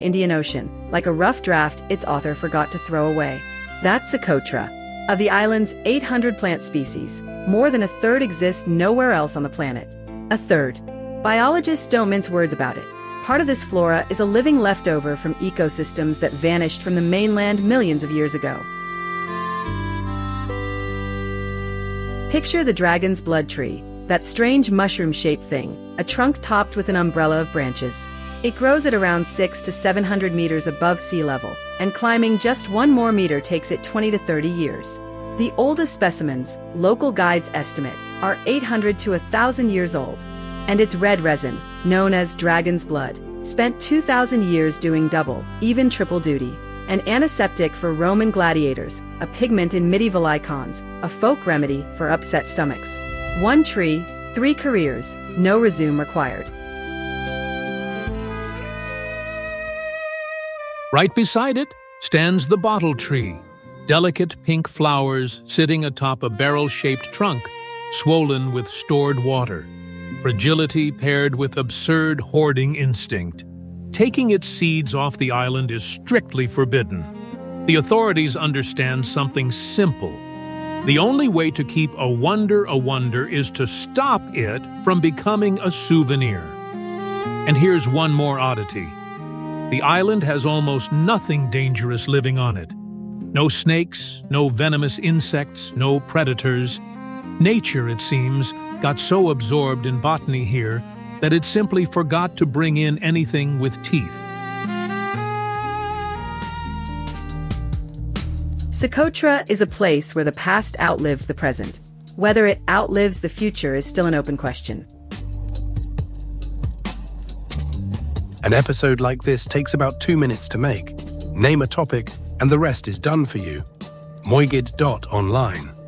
Indian Ocean. Like a rough draft its author forgot to throw away. That's Socotra. Of the island's 800 plant species, more than a third exist nowhere else on the planet. A third. Biologists don't mince words about it. Part of this flora is a living leftover from ecosystems that vanished from the mainland millions of years ago. Picture the dragon's blood tree, that strange mushroom-shaped thing, a trunk topped with an umbrella of branches. It grows at around 600 to 700 meters above sea level, and climbing just one more meter takes it 20 to 30 years. The oldest specimens, local guides estimate, are 800 to 1,000 years old. And its red resin, known as dragon's blood, spent 2,000 years doing double, even triple duty. An antiseptic for Roman gladiators, a pigment in medieval icons, a folk remedy for upset stomachs. One tree, 3 careers, no resume required. Right beside it stands the bottle tree, delicate pink flowers sitting atop a barrel-shaped trunk, swollen with stored water. Fragility paired with absurd hoarding instinct. Taking its seeds off the island is strictly forbidden. The authorities understand something simple. The only way to keep a wonder is to stop it from becoming a souvenir. And here's one more oddity. The island has almost nothing dangerous living on it. No snakes, no venomous insects, no predators. Nature, it seems, got so absorbed in botany here that it simply forgot to bring in anything with teeth. Socotra is a place where the past outlived the present. Whether it outlives the future is still an open question. An episode like this takes about 2 minutes to make. Name a topic, and the rest is done for you. Moigid.online